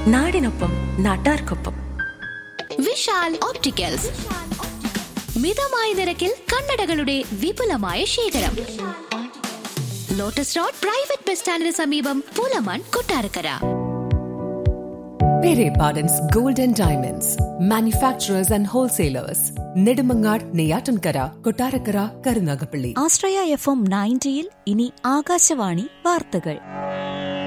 നാടിനൊപ്പം നാട്ടാർക്കൊപ്പം. വിശാൽ ഓപ്റ്റിക്കൽസ്, മിതമായ നിരക്കിൽ കണ്ണടകളുടെ വിപുലമായ ശേഖരം. ലോട്ടസ് റോഡ് പ്രൈവറ്റ് ബസ് സ്റ്റാൻഡിന് സമീപം, പൂലമാൻ, Kottarakkara. Pere Pardon's Gold and Diamonds, manufacturers and wholesalers. Nedumangad, Neyyattinkara, Kottarakkara, Karunagappally. Ashraya FM 90 ഇനി ആകാശവാണി വാർത്തകൾ.